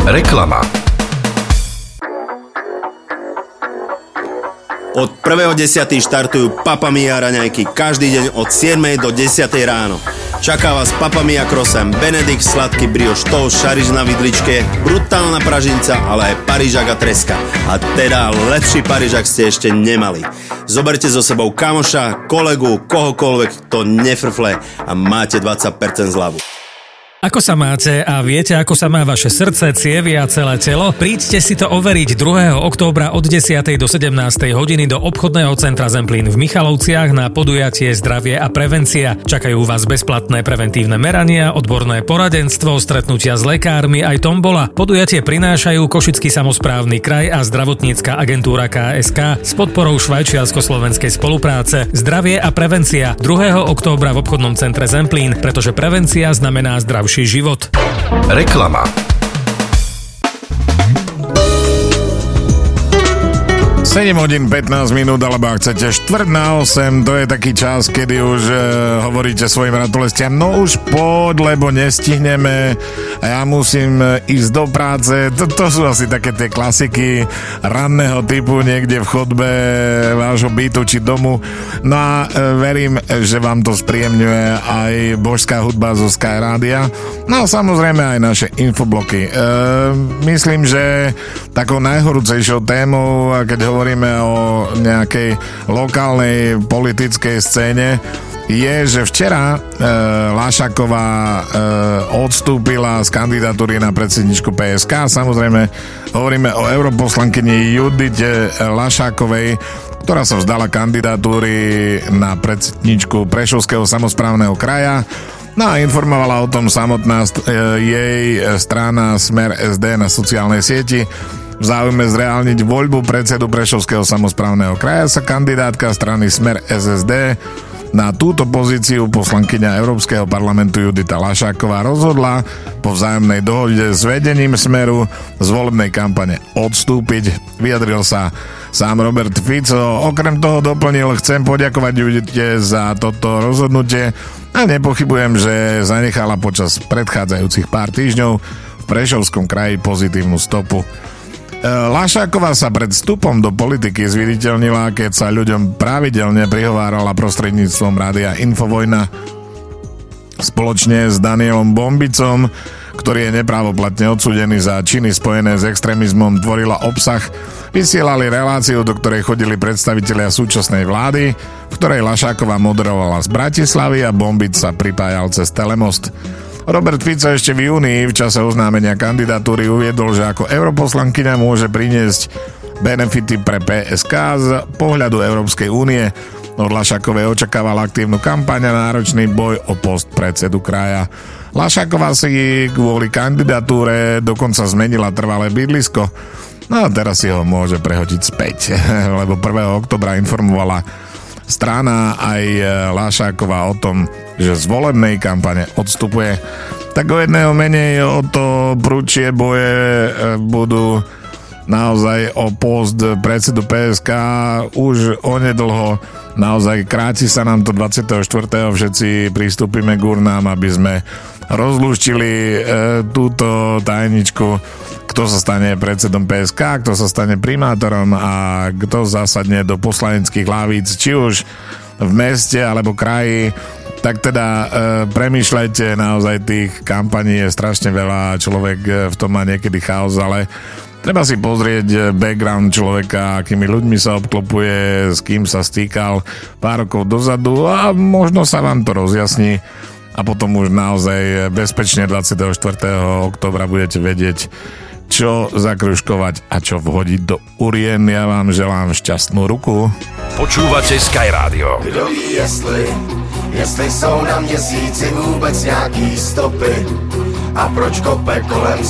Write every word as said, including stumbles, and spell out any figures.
Reklama. Od prvého desiateho štartujú Papa Mia raňajky každý deň od siedmej do desiatej ráno. Čaká vás Papa Mia croissant, Benedikt, sladký brioš, toast, šariš na vidličke, brutálna pražinca, ale aj parížak a treska. A teda lepší parížak ste ešte nemali. Zoberte so sebou kamoša, kolegu, kohokoľvek, kto nefrfle a máte dvadsať percent zľavu. Ako sa máte a viete, ako sa má vaše srdce, cievy a celé telo? Príďte si to overiť druhého októbra od desiatej do sedemnástej hodiny do obchodného centra Zemplín v Michalovciach na podujatie Zdravie a prevencia. Čakajú vás bezplatné preventívne merania, odborné poradenstvo, stretnutia s lekármi aj tombola. Podujatie prinášajú Košický samosprávny kraj a zdravotnícka agentúra ká es ká s podporou švajčiarsko-slovenskej spolupráce. Zdravie a prevencia druhého októbra v obchodnom centre Zemplín, pretože prevencia znamená zdravšie život. Reklama. sedem hodín pätnásť minút, alebo ak chcete štvrť na osem, to je taký čas, kedy už e, hovoríte svojim ratolestiam, no už poď, lebo nestihneme a ja musím ísť do práce. To, to sú asi také tie klasiky ranného typu niekde v chodbe vášho bytu či domu. No a e, verím, že vám to spríjemňuje aj božská hudba zo Sky Rádia. No a samozrejme aj naše infobloky. E, myslím, že takou najhorúcejšou témou, keď hovorím hovoríme o nejakej lokálnej politickej scéne, je, že včera e, Lašáková e, odstúpila z kandidatúry na predsedničku pé es ká. Samozrejme, hovoríme o europoslankyni Judite Lašákovej, ktorá sa vzdala kandidatúry na predsedničku Prešovského samosprávneho kraja. No a informovala o tom samotná e, jej strana Smer es dé na sociálnej sieti. V záujme zreálniť voľbu predsedu Prešovského samosprávneho kraja sa kandidátka strany Smer es es dé na túto pozíciu poslankyňa Európskeho parlamentu Judita Lašáková rozhodla po vzájomnej dohode s vedením Smeru z volebnej kampane odstúpiť. Vyjadril sa sám Robert Fico. Okrem toho doplnil: chcem poďakovať Judite za toto rozhodnutie a nepochybujem, že zanechala počas predchádzajúcich pár týždňov v Prešovskom kraji pozitívnu stopu. Lašáková sa pred vstupom do politiky zviditeľnila, keď sa ľuďom pravidelne prihovárala prostredníctvom rádia Infovojna. Spoločne s Danielom Bombicom, ktorý je neprávoplatne odsúdený za činy spojené s extrémizmom, tvorila obsah. Vysielali reláciu, do ktorej chodili predstavitelia súčasnej vlády, v ktorej Lašáková moderovala z Bratislavy a Bombic sa pripájal cez Telemost. Robert Fico ešte v júni v čase oznámenia kandidatúry uviedol, že ako europoslankyňa môže priniesť benefity pre pé es ká z pohľadu Európskej únie. Od Lašákovej očakával aktívnu kampaň a náročný boj o post predsedu kraja. Lašáková si kvôli kandidatúre dokonca zmenila trvalé bydlisko. No a teraz si ho môže prehodiť späť, lebo prvého októbra informovala strana aj Lašáková o tom, že z volebnej kampane odstupuje. Tak o jedného menej, o to prudšie boje budú naozaj o post predsedu pé es ká už onedlho. Naozaj kráti sa nám to dvadsiateho štvrtého Všetci pristúpime k urnám, aby sme rozlúštili e, túto tajničku, kto sa stane predsedom pé es ká, kto sa stane primátorom a kto zasadne do poslaneckých lavíc, či už v meste alebo kraji. Tak teda e, premýšľajte, naozaj tých kampaní je strašne veľa, človek v tom má niekedy chaos, ale treba si pozrieť background človeka, akými ľuďmi sa obklopuje, s kým sa stýkal pár rokov dozadu a možno sa vám to rozjasní a potom už naozaj bezpečne dvadsiateho štvrtého októbra budete vedieť, čo zakružkovať a čo vhodiť do urien. Ja vám želám šťastnú ruku. Počúvate Sky Radio. Kdo ví, jestli, jestli jsou na měsíci vůbec nějaký stopy a proč kope kolem